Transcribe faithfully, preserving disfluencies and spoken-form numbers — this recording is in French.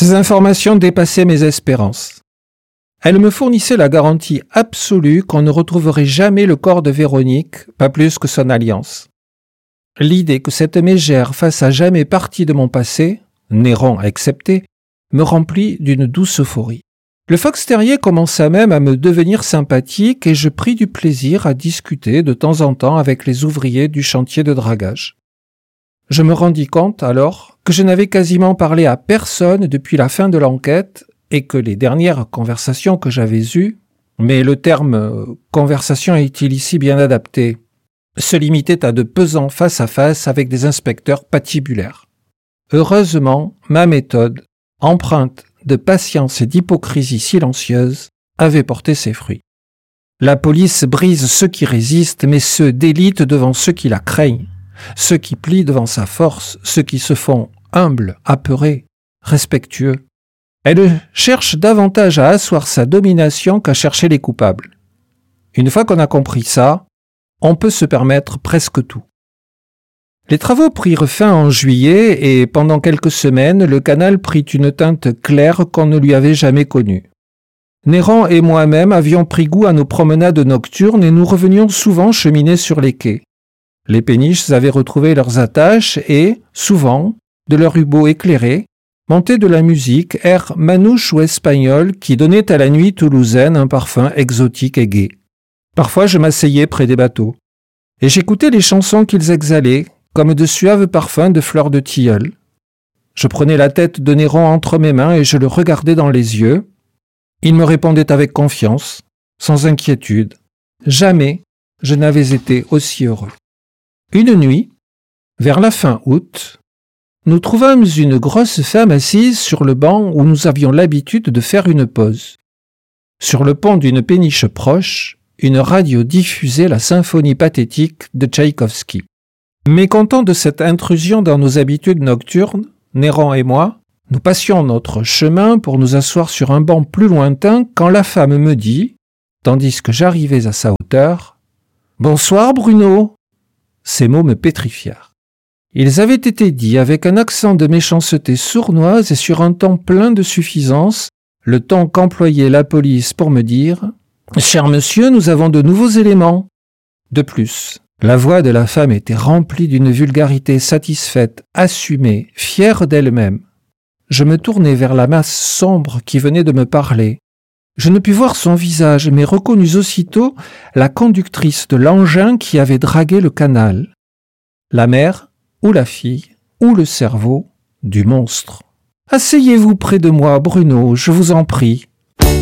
Ces informations dépassaient mes espérances. Elles me fournissaient la garantie absolue qu'on ne retrouverait jamais le corps de Véronique, pas plus que son alliance. L'idée que cette mégère fasse à jamais partie de mon passé, Néron excepté, me remplit d'une douce euphorie. Le fox terrier commença même à me devenir sympathique et je pris du plaisir à discuter de temps en temps avec les ouvriers du chantier de dragage. Je me rendis compte alors que je n'avais quasiment parlé à personne depuis la fin de l'enquête et que les dernières conversations que j'avais eues, mais le terme « conversation » est-il ici bien adapté, se limitaient à de pesants face-à-face avec des inspecteurs patibulaires. Heureusement, ma méthode, empreinte de patience et d'hypocrisie silencieuse, avait porté ses fruits. La police brise ceux qui résistent, mais se délite devant ceux qui la craignent, ceux qui plient devant sa force, ceux qui se font humbles, apeurés, respectueux. Elle cherche davantage à asseoir sa domination qu'à chercher les coupables. Une fois qu'on a compris ça, on peut se permettre presque tout. Les travaux prirent fin en juillet et pendant quelques semaines, le canal prit une teinte claire qu'on ne lui avait jamais connue. Néron et moi-même avions pris goût à nos promenades nocturnes et nous revenions souvent cheminer sur les quais. Les péniches avaient retrouvé leurs attaches et, souvent, de leur hublot éclairé, montait de la musique, air manouche ou espagnol qui donnait à la nuit toulousaine un parfum exotique et gai. Parfois je m'asseyais près des bateaux et j'écoutais les chansons qu'ils exhalaient, comme de suaves parfums de fleurs de tilleul. Je prenais la tête de Néron entre mes mains et je le regardais dans les yeux. Il me répondait avec confiance, sans inquiétude. Jamais je n'avais été aussi heureux. Une nuit, vers la fin août, nous trouvâmes une grosse femme assise sur le banc où nous avions l'habitude de faire une pause. Sur le pont d'une péniche proche, une radio diffusait la symphonie pathétique de Tchaïkovski. Mécontents de cette intrusion dans nos habitudes nocturnes, Néron et moi, nous passions notre chemin pour nous asseoir sur un banc plus lointain quand la femme me dit, tandis que j'arrivais à sa hauteur, « Bonsoir Bruno !» Ces mots me pétrifièrent. Ils avaient été dits avec un accent de méchanceté sournoise et sur un ton plein de suffisance, le ton qu'employait la police pour me dire « Cher monsieur, nous avons de nouveaux éléments. » De plus, la voix de la femme était remplie d'une vulgarité satisfaite, assumée, fière d'elle-même. Je me tournai vers la masse sombre qui venait de me parler. Je ne pus voir son visage, mais reconnus aussitôt la conductrice de l'engin qui avait dragué le canal. La mère, ou la fille, ou le cerveau du monstre. « Asseyez-vous près de moi, Bruno, je vous en prie. »